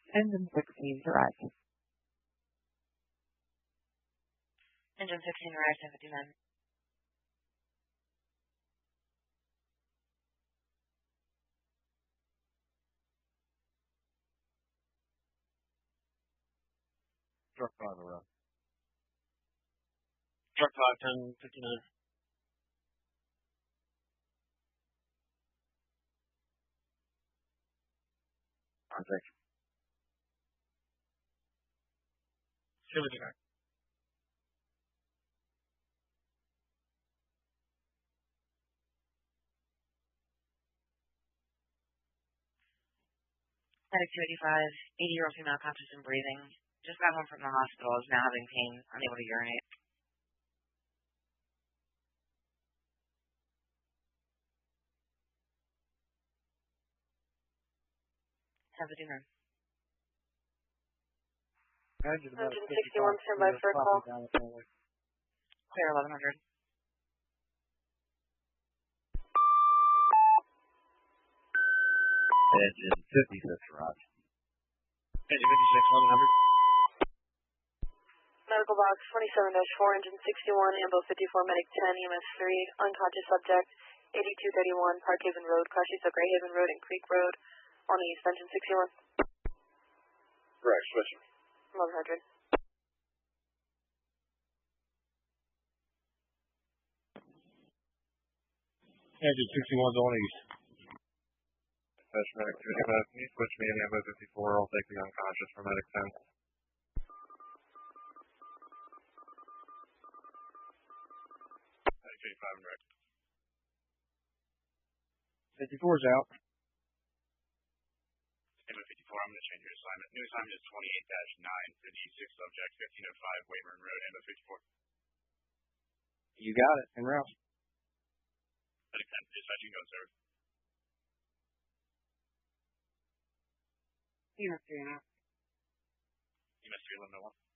Engine 16 direct. Engine 16 direct, 1059. Truck 5 around. Truck 5, 1059. Contact. 79. Medic 285, 80-year-old female conscious and breathing. Just got home from the hospital, is now having pain, unable to urinate. 1059. Engine 61, stand by for a call. Clear 1100. Engine 56 arrived. Engine 56, 1100. Medical box 27-4, engine 61, Ambo 54, medic 10, EMS 3, unconscious subject, 8231, Park Haven Road, crashes of Gray Haven Road and Creek Road, on East, engine 61. Correct, switching. 1100. Engine 61's on East. Dispatch medic 285, can you switch me in Ambo 54? I'll take the unconscious for medic 10. Medic 285 and direct. 54's out. Ambo 54, I'm going to change your assignment. New assignment is 28-9, 56 subject, 1505 Wayburn Road, Ambo 54. You got it. En route. Medic 10, dispatch, you can go in service. EMS 3 now. EMS 3, 1101.